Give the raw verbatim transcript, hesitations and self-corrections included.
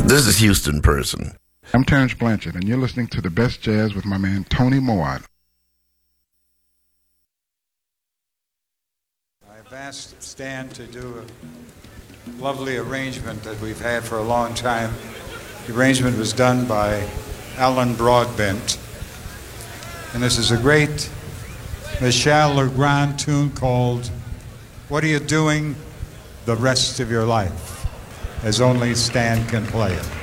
This is Houston Person. I'm Terrence Blanchard, and you're listening to the best jazz with my man Tony Mowatt. I've asked Stan to do a lovely arrangement that we've had for a long time. The arrangement was done by Alan Broadbent, and this is a great Michel Legrand tune called What Are You Doing the Rest of Your Life, as only Stan can play it.